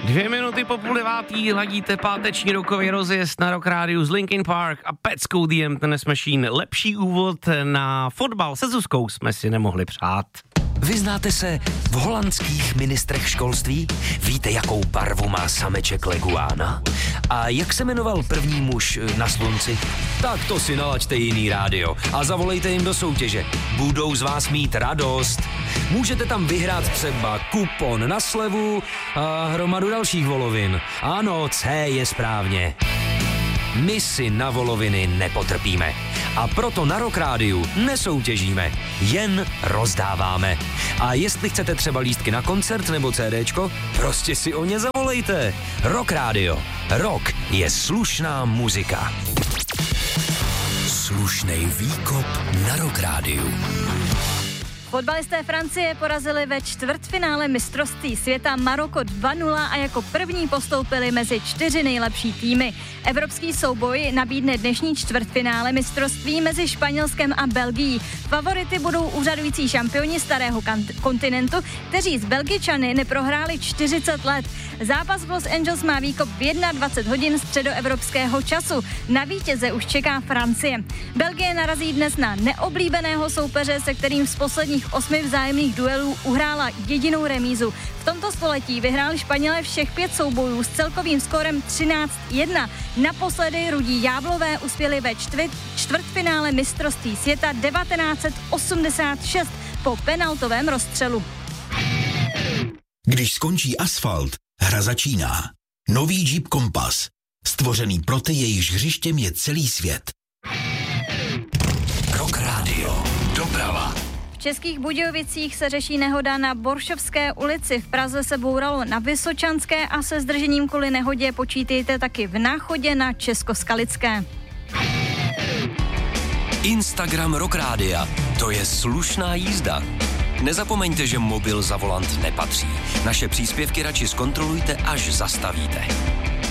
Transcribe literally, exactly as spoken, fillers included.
Dvě minuty po půl devátý ladíte páteční rokový rozjezd na Rock Rádiu z Linkin Park a Pet Cody and the Machine. Lepší úvod na fotbal se Zuzkou jsme si nemohli přát. Vyznáte se v holandských ministrech školství? Víte, jakou barvu má sameček leguána? A jak se jmenoval první muž na slunci? Tak to si nalaďte jiný rádio a zavolejte jim do soutěže. Budou z vás mít radost. Můžete tam vyhrát třeba kupon na slevu a hromadu dalších volovin. Ano, C je správně. My si na voloviny nepotrpíme. A proto na Rock Rádiu nesoutěžíme, jen rozdáváme. A jestli chcete třeba lístky na koncert nebo CDčko, prostě si o ně zavolejte. Rock Rádio. Rock je slušná muzika. Slušnej výkop na Rock Rádiu. Fotbalisté Francie porazili ve čtvrtfinále mistrovství světa Maroko dva nula a jako první postoupili mezi čtyři nejlepší týmy. Evropský souboj nabídne dnešní čtvrtfinále mistrovství mezi Španělskem a Belgií. Favority budou úřadující šampioni starého kant- kontinentu, kteří z Belgičany neprohráli čtyřicet let. Zápas v Los Angeles má výkop v dvacet jedna hodin středoevropského času. Na vítěze už čeká Francie. Belgie narazí dnes na neoblíbeného soupeře, se kterým z posledních osmi vzájemných duelů uhrála jedinou remízu. V tomto století vyhráli Španělé všech pět soubojů s celkovým skórem třináct jedna. Naposledy rudí ďáblové uspěli ve čtvrt, čtvrtfinále mistrovství světa devatenáct set osmdesát šest po penaltovém rozstřelu. Když skončí asfalt, hra začíná. Nový Jeep Compass, stvořený pro ty, jejichž hřištěm je celý svět. Rock Radio. Doprava. V Českých Budějovicích se řeší nehoda na Boršovské ulici. V Praze se bouralo na Vysočanské a se zdržením kvůli nehodě počítejte taky v Náchodě na Českoskalické. Instagram Rock Rádia. To je slušná jízda. Nezapomeňte, že mobil za volant nepatří. Naše příspěvky radši zkontrolujte, až zastavíte.